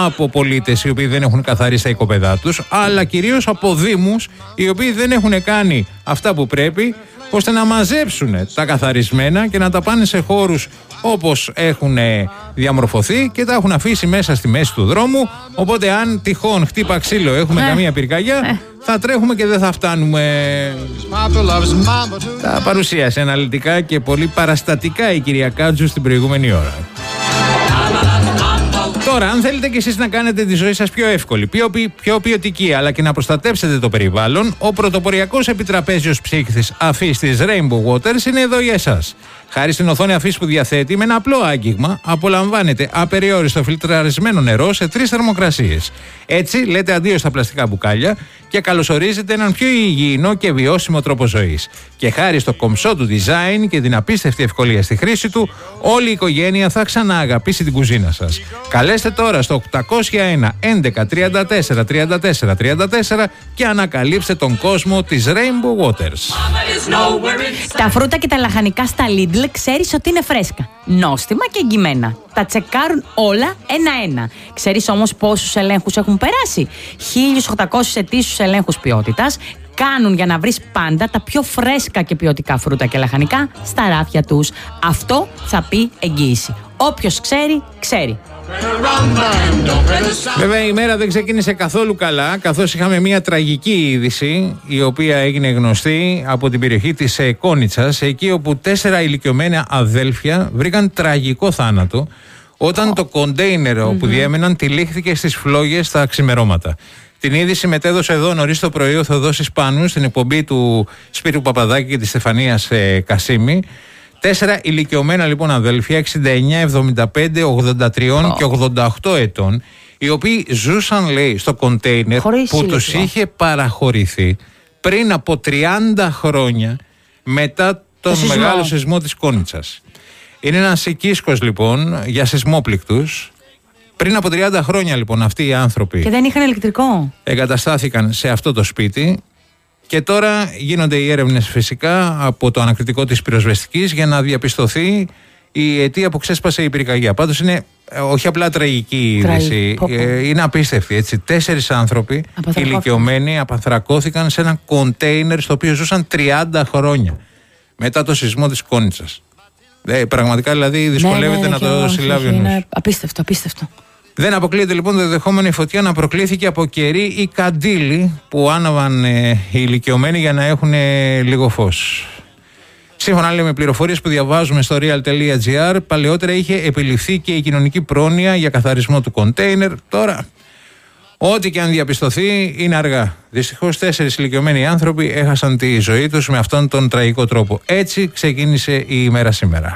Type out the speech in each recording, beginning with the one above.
από πολίτες οι οποίοι δεν έχουν καθαρίσει τα οικοπεδά τους, αλλά κυρίως από δήμους οι οποίοι δεν έχουν κάνει αυτά που πρέπει ώστε να μαζέψουν τα καθαρισμένα και να τα πάνε σε χώρους όπως έχουν διαμορφωθεί και τα έχουν αφήσει μέσα στη μέση του δρόμου. Οπότε αν τυχόν χτύπα ξύλο έχουμε καμία πυρκαγιά, θα τρέχουμε και δεν θα φτάνουμε. Τα παρουσίασε αναλυτικά και πολύ παραστατικά η κυρία Κάτζου στην προηγούμενη ώρα. Τώρα, αν θέλετε κι εσείς να κάνετε τη ζωή σας πιο εύκολη, πιο ποιοτική, αλλά και να προστατέψετε το περιβάλλον, ο πρωτοποριακός επιτραπέζιος ψύχτης αφής της Rainbow Waters είναι εδώ για εσάς. Χάρη στην οθόνη αφής που διαθέτει, με ένα απλό άγγιγμα απολαμβάνετε απεριόριστο φιλτραρισμένο νερό σε 3 θερμοκρασίες. Έτσι, λέτε αντίο στα πλαστικά μπουκάλια και καλωσορίζετε έναν πιο υγιεινό και βιώσιμο τρόπο ζωής. Και χάρη στο κομψό του design και την απίστευτη ευκολία στη χρήση του, όλη η οικογένεια θα ξανά αγαπήσει την κουζίνα σας. Καλέστε τώρα στο 801 11 34 34 34 και ανακαλύψτε τον κόσμο της Rainbow Waters. Τα φρούτα και τα λαχανικά στα Lidl ξέρεις ότι είναι φρέσκα, νόστιμα και εγγυημένα. Τα τσεκάρουν όλα ένα-ένα. Ξέρεις όμως πόσους ελέγχους έχουν περάσει? 1.800 ετήσιους ελέγχους ποιότητας κάνουν για να βρεις πάντα τα πιο φρέσκα και ποιοτικά φρούτα και λαχανικά στα ράφια τους. Αυτό θα πει εγγύηση. Όποιος ξέρει, ξέρει. Βέβαια η μέρα δεν ξεκίνησε καθόλου καλά, καθώς είχαμε μια τραγική είδηση η οποία έγινε γνωστή από την περιοχή της Κόνιτσας, εκεί όπου 4 ηλικιωμένα αδέλφια βρήκαν τραγικό θάνατο όταν το κοντέινερ που διέμεναν τυλίχθηκε στις φλόγες στα ξημερώματα. Την είδηση μετέδωσε εδώ νωρίς το πρωί ο Θεοδόσης Πάνου στην εκπομπή του Σπύρου Παπαδάκη και της Στεφανίας Κασίμη. 4 ηλικιωμένα λοιπόν αδέλφια, 69, 75, 83 και 88 ετών, οι οποίοι ζούσαν, λέει, στο κοντέινερ που τους είχε παραχωρηθεί πριν από 30 χρόνια μετά τον μεγάλο σεισμό της Κόνιτσας. Είναι ένας οικίσκος λοιπόν για σεισμόπληκτους. Πριν από 30 χρόνια λοιπόν αυτοί οι άνθρωποι. Και δεν είχαν ηλεκτρικό. Εγκαταστάθηκαν σε αυτό το σπίτι. Και τώρα γίνονται οι έρευνες φυσικά από το ανακριτικό της πυροσβεστικής για να διαπιστωθεί η αιτία που ξέσπασε η πυρκαγιά. Πάντως είναι όχι απλά τραγική είδηση, είναι απίστευτη. Έτσι. 4 άνθρωποι ηλικιωμένοι απανθρακώθηκαν σε ένα κοντέινερ στο οποίο ζούσαν 30 χρόνια μετά το σεισμό της Κόνιτσας. Πραγματικά δηλαδή δυσκολεύεται να το συλλάβει ο νους. Είναι απίστευτο. Δεν αποκλείεται λοιπόν το δεδεχόμενο η φωτιά να προκλήθηκε από κερί ή καντήλι που άναβαν οι ηλικιωμένοι για να έχουν λίγο φως. Σύμφωνα με πληροφορίες που διαβάζουμε στο real.gr, παλαιότερα είχε επιληφθεί και η κοινωνική πρόνοια για καθαρισμό του κοντέινερ. Τώρα, ό,τι και αν διαπιστωθεί, είναι αργά. Δυστυχώς 4 ηλικιωμένοι άνθρωποι έχασαν τη ζωή τους με αυτόν τον τραγικό τρόπο. Έτσι ξεκίνησε η ημέρα σήμερα.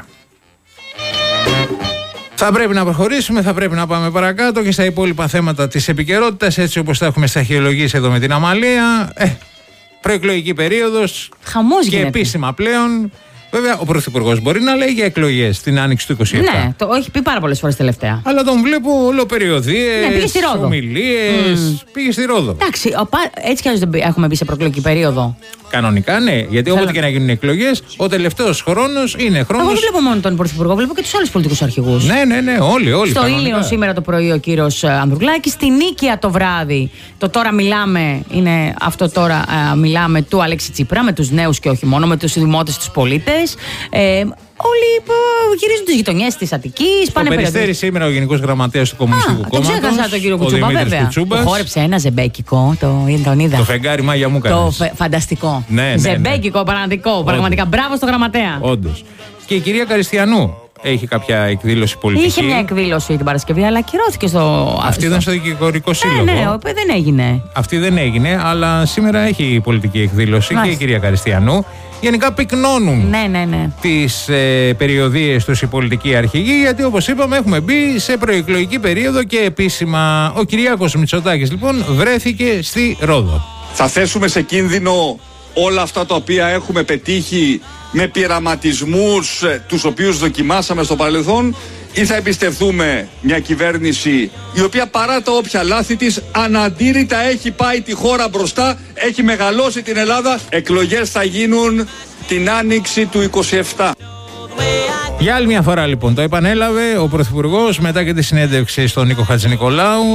Θα πρέπει να προχωρήσουμε, θα πρέπει να πάμε παρακάτω και στα υπόλοιπα θέματα της επικαιρότητας, έτσι όπως τα έχουμε σταχυολογήσει εδώ με την Αμαλία. Προεκλογική περίοδος και γίνεται επίσημα πλέον. Βέβαια, ο Πρωθυπουργός μπορεί να λέει για εκλογές την άνοιξη του 27. Ναι, το έχει πει πάρα πολλές φορές τελευταία. Αλλά τον βλέπω ολοπεριοδίες, ομιλίες. Πήγε στη Ρόδο. Εντάξει, έτσι κι αλλιώς δεν έχουμε μπει σε προεκλογική περίοδο. Κανονικά ναι, γιατί όποτε και να γίνουν εκλογές, ο τελευταίος χρόνος είναι χρόνος. Εγώ δεν βλέπω μόνο τον Πρωθυπουργό, βλέπω και τους άλλους πολιτικούς αρχηγούς. Ναι, όλοι. Στο Ήλιον σήμερα το πρωί ο κύριος Ανδρουλάκης, στη Νίκαια το βράδυ. Το τώρα μιλάμε, είναι αυτό τώρα μιλάμε του Αλέξη Τσίπρα, με τους νέους και όχι μόνο, με τους δημότες, τους πολίτες. Όλοι γυρίζουν τις γειτονιές της Αττικής. Στο Περιστέρι σήμερα ο Γενικός Γραμματέας του Κομμουνιστικού Κόμματος. Το ξέχασα τον κύριο Κουτσούμπα, βέβαια. Που χόρεψε ένα ζεμπέκικο, τον είδα. Το φεγγάρι Μάγια μου κάνεις. Φανταστικό. Ναι. Ζεμπέκικο, πραγματικά. Μπράβο στο γραμματέα. Όντως. Και η κυρία Καριστιανού έχει κάποια εκδήλωση πολιτική. Είχε μια εκδήλωση την Παρασκευή, αλλά ακυρώθηκε Αυτή ήταν στο δικηγορικό σύλλογο. Ναι, δεν έγινε. Αυτή δεν έγινε, αλλά σήμερα έχει πολιτική εκδήλωση και η κυρία Καριστιανού. Γενικά πυκνώνουν τις περιοδίες τους οι πολιτικοί αρχηγοί, γιατί όπως είπαμε έχουμε μπει σε προεκλογική περίοδο και επίσημα ο Κυριάκος Μητσοτάκης λοιπόν βρέθηκε στη Ρόδο. Θα θέσουμε σε κίνδυνο όλα αυτά τα οποία έχουμε πετύχει με πειραματισμούς τους οποίους δοκιμάσαμε στο παρελθόν, ή θα εμπιστευτούμε μια κυβέρνηση η οποία παρά τα όποια λάθη της αναντήρητα έχει πάει τη χώρα μπροστά, έχει μεγαλώσει την Ελλάδα. Εκλογές θα γίνουν την άνοιξη του 27. Για άλλη μια φορά λοιπόν το επανέλαβε ο Πρωθυπουργός μετά και τη συνέντευξη στον Νίκο Χατζηνικολάου.